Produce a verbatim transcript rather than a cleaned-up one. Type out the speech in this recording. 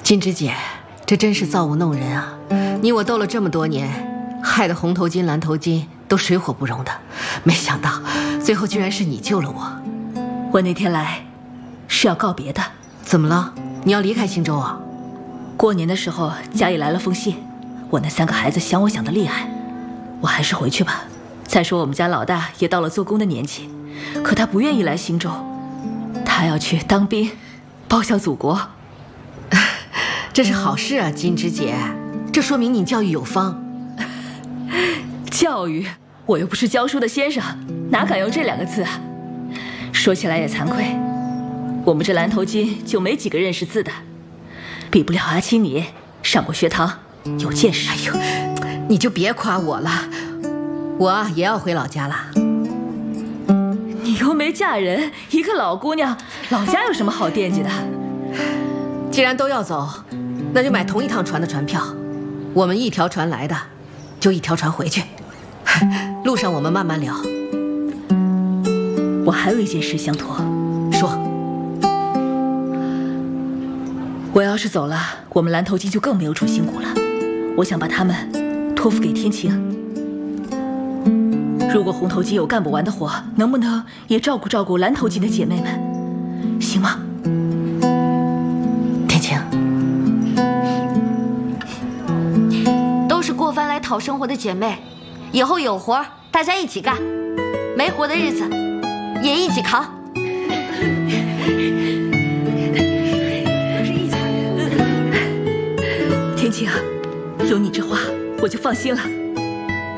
金枝姐，这真是造物弄人啊！你我斗了这么多年，害得红头巾、蓝头巾都水火不容的，没想到最后居然是你救了我。 我那天来是要告别的。 怎么了？你要离开星洲啊？ 过年的时候家里来了封信，我那三个孩子想我想得厉害，我还是回去吧。再说我们家老大也到了做工的年纪，可他不愿意来星洲，他要去当兵，报效祖国。 这是好事啊，金枝姐，这说明你教育有方。 教育？我又不是教书的先生，哪敢用这两个字啊？说起来也惭愧，我们这蓝头巾就没几个认识字的，比不了阿七你，上过学堂，有见识。 哎呦，你就别夸我了，我也要回老家了。 你又没嫁人，一个老姑娘，老家有什么好惦记的？ 既然都要走，那就买同一趟船的船票，我们一条船来的，就一条船回去。路上我们慢慢聊。 我还有一件事相托。 说。 我要是走了，我们蓝头巾就更没有主心骨了。我想把他们托付给天晴。如果红头巾有干不完的活，能不能也照顾照顾蓝头巾的姐妹们，行吗？ 天晴， 都是过番来讨生活的姐妹，以后有活大家一起干，没活的日子也一起扛。 天晴，有你这话我就放心了。